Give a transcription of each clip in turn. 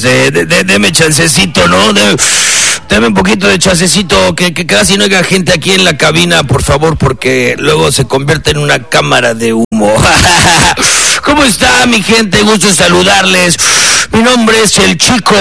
Deme chancecito, ¿no? Deme un poquito de chancecito, que casi no haya gente aquí en la cabina, por favor, porque luego se convierte en una cámara de humo. ¿Cómo está, mi gente? Gusto saludarles. Mi nombre es el Chico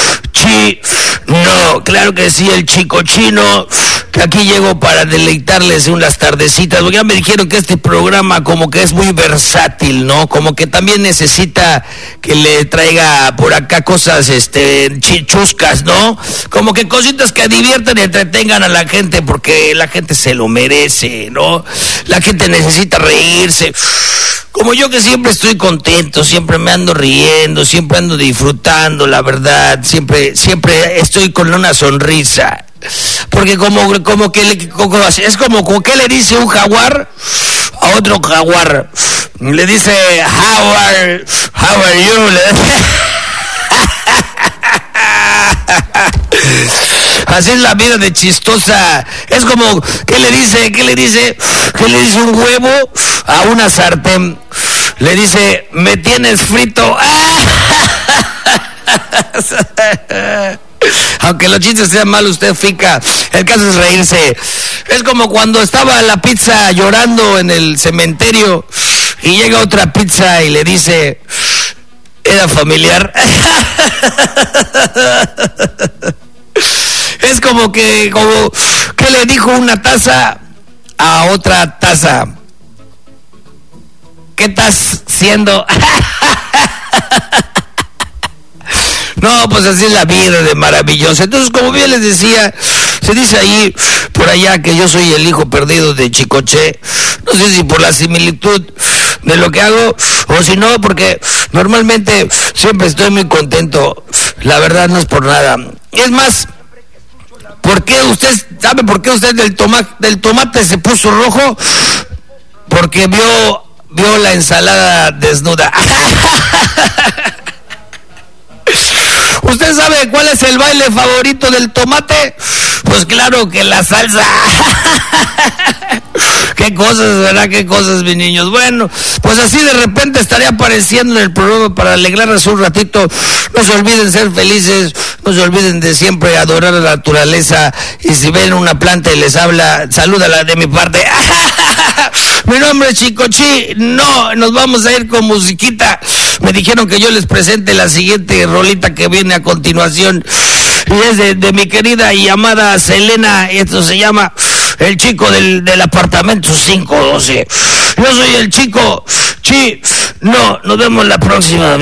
Chino, claro que sí, el Chico Chino, que aquí llego para deleitarles unas tardecitas, porque ya me dijeron que este programa como que es muy versátil, ¿no? Como que también necesita que le traiga por acá cosas, chuscas, ¿no? Como que cositas que diviertan y entretengan a la gente, porque la gente se lo merece, ¿no? La gente necesita reírse. Como yo, que siempre estoy contento, siempre me ando riendo, siempre ando disfrutando, la verdad, siempre estoy con una sonrisa. Porque como que es como que le dice un jaguar a otro jaguar. Le dice, how are you? Así es la vida de chistosa. Es como, ¿qué le dice un huevo a una sartén? Le dice, me tienes frito. Aunque los chistes sean malos, usted fica. El caso es reírse. Es como cuando estaba la pizza llorando en el cementerio y llega otra pizza y le dice, era familiar. Es como que le dijo una taza a otra taza. ¿Qué estás haciendo? No, pues así es la vida de maravillosa. Entonces, como bien les decía, se dice ahí, por allá, que yo soy el hijo perdido de Chicoche. No sé si por la similitud de lo que hago, o si no, porque normalmente siempre estoy muy contento. La verdad, no es por nada. Es más, ¿sabe por qué usted del tomate se puso rojo? Porque vio la ensalada desnuda. ¿Usted sabe cuál es el baile favorito del tomate? Pues claro que la salsa. Qué cosas, ¿verdad? Qué cosas, mis niños. Bueno, pues así de repente estaría apareciendo en el programa para alegrarles un ratito. No se olviden ser felices, no se olviden de siempre adorar a la naturaleza. Y si ven una planta y les habla, salúdala de mi parte. Mi nombre es Chico Chi. No, nos vamos a ir con musiquita. Me dijeron que yo les presente la siguiente rolita que viene a continuación. Y es de mi querida y amada Selena. Esto se llama El Chico del apartamento 512. Yo soy el Chico Chi. No, nos vemos la próxima.